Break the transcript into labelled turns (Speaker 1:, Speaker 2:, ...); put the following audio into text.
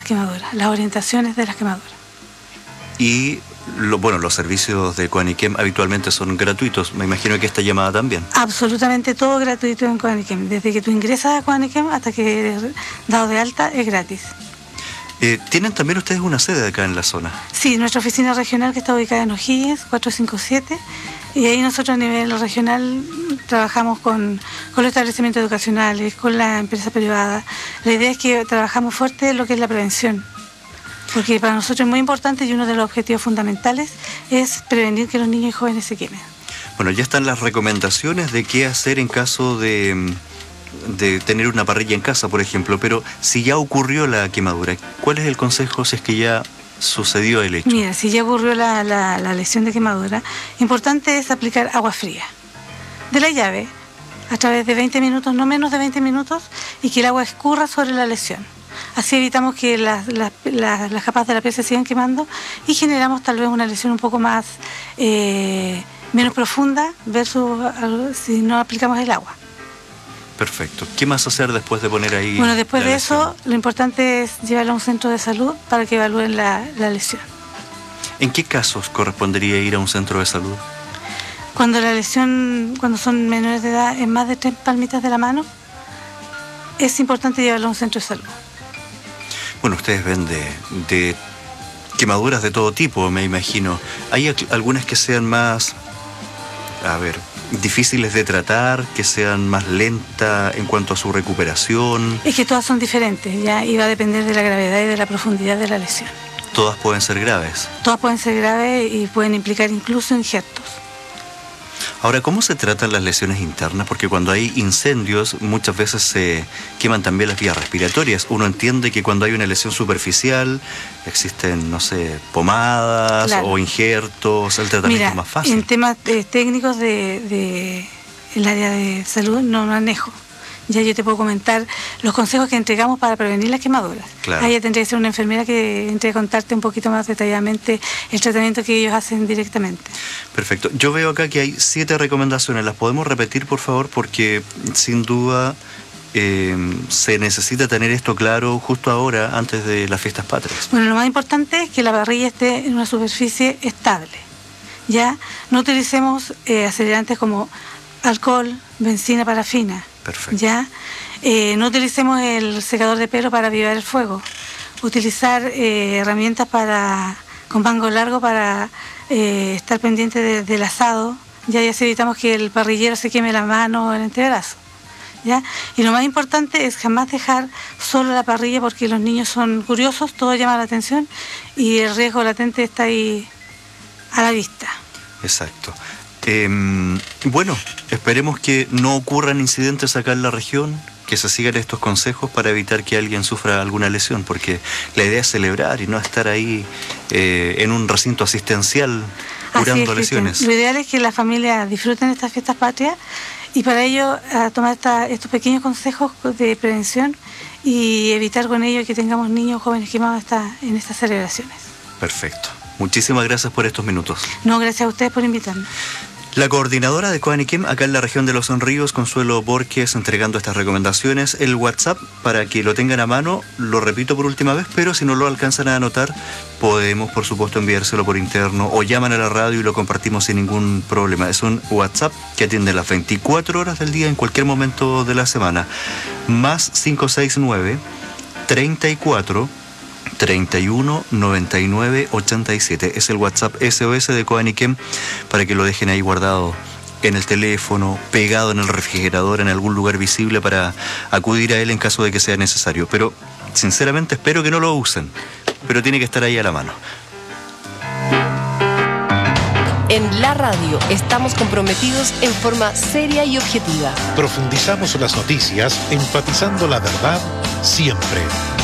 Speaker 1: quemaduras, las orientaciones de las quemaduras.
Speaker 2: Y los servicios de Coaniquem habitualmente son gratuitos. Me imagino que esta llamada también.
Speaker 1: Absolutamente todo gratuito en Coaniquem. Desde que tú ingresas a Coaniquem hasta que eres dado de alta es gratis.
Speaker 2: ¿Tienen también ustedes una sede acá en la zona?
Speaker 1: Sí, nuestra oficina regional que está ubicada en O'Higgins, 457. Y ahí nosotros a nivel regional trabajamos con los establecimientos educacionales, con la empresa privada. La idea es que trabajamos fuerte en lo que es la prevención. Porque para nosotros es muy importante y uno de los objetivos fundamentales es prevenir que los niños y jóvenes se quemen.
Speaker 2: Bueno, ya están las recomendaciones de qué hacer en caso de tener una parrilla en casa, por ejemplo, pero si ya ocurrió la quemadura, ¿cuál es el consejo si es que ya sucedió el hecho?
Speaker 1: Mira, si ya ocurrió la lesión de quemadura, importante es aplicar agua fría de la llave a través de 20 minutos, no menos de 20 minutos, y que el agua escurra sobre la lesión. Así evitamos que las capas de la piel se sigan quemando y generamos tal vez una lesión un poco más menos profunda versus si no aplicamos el agua.
Speaker 2: Perfecto. ¿Qué más hacer después de poner ahí?
Speaker 1: Bueno, después de eso, lo importante es llevarlo a un centro de salud para que evalúen la lesión.
Speaker 2: ¿En qué casos correspondería ir a un centro de salud?
Speaker 1: Cuando la lesión, cuando son menores de edad, en más de 3 palmitas de la mano, es importante llevarlo a un centro de salud.
Speaker 2: Bueno, ustedes ven de quemaduras de todo tipo, me imagino. ¿Hay algunas que sean más, difíciles de tratar, que sean más lentas en cuanto a su recuperación?
Speaker 1: Es que todas son diferentes, ya, y va a depender de la gravedad y de la profundidad de la lesión.
Speaker 2: ¿Todas pueden ser graves?
Speaker 1: Todas pueden ser graves y pueden implicar incluso injertos.
Speaker 2: Ahora, ¿cómo se tratan las lesiones internas? Porque cuando hay incendios, muchas veces se queman también las vías respiratorias. Uno entiende que cuando hay una lesión superficial, existen, no sé, pomadas, claro, o injertos, el tratamiento es más fácil.
Speaker 1: En temas técnicos del área de salud no manejo. Ya yo te puedo comentar los consejos que entregamos para prevenir las quemaduras.
Speaker 2: Claro.
Speaker 1: Ahí ya tendría que ser una enfermera que entre a contarte un poquito más detalladamente el tratamiento que ellos hacen directamente.
Speaker 2: Perfecto. Yo veo acá que hay 7 recomendaciones. ¿Las podemos repetir, por favor? Porque sin duda se necesita tener esto claro justo ahora, antes de las fiestas patrias.
Speaker 1: Bueno, lo más importante es que la parrilla esté en una superficie estable. Ya no utilicemos acelerantes como alcohol, benzina, parafina.
Speaker 2: Perfecto.
Speaker 1: Ya no utilicemos el secador de pelo para avivar el fuego. Utilizar herramientas con mango largo para estar pendiente del asado. Ya así evitamos que el parrillero se queme la mano o el antebrazo. ¿Ya? Y lo más importante es jamás dejar solo la parrilla, porque los niños son curiosos, todo llama la atención y el riesgo latente está ahí a la vista.
Speaker 2: Exacto. Bueno, esperemos que no ocurran incidentes acá en la región, que se sigan estos consejos para evitar que alguien sufra alguna lesión, porque la idea es celebrar y no estar ahí en un recinto asistencial curando lesiones.
Speaker 1: Lo ideal es que las familias disfruten estas fiestas patrias y para ello tomar estos pequeños consejos de prevención y evitar con ello que tengamos niños jóvenes quemados en estas celebraciones.
Speaker 2: Perfecto. Muchísimas gracias por estos minutos.
Speaker 1: No, gracias a ustedes por invitarme.
Speaker 2: La coordinadora de Coaniquem acá en la región de Los Ríos, Consuelo Borges, entregando estas recomendaciones. El WhatsApp, para que lo tengan a mano, lo repito por última vez, pero si no lo alcanzan a anotar, podemos, por supuesto, enviárselo por interno o llaman a la radio y lo compartimos sin ningún problema. Es un WhatsApp que atiende las 24 horas del día en cualquier momento de la semana. Más 569 34 31 99 87. Es el WhatsApp SOS de Coaniquem, para que lo dejen ahí guardado en el teléfono, pegado en el refrigerador, en algún lugar visible para acudir a él en caso de que sea necesario. Pero sinceramente espero que no lo usen, pero tiene que estar ahí a la mano.
Speaker 3: En la radio estamos comprometidos en forma seria y objetiva.
Speaker 4: Profundizamos las noticias, enfatizando la verdad siempre.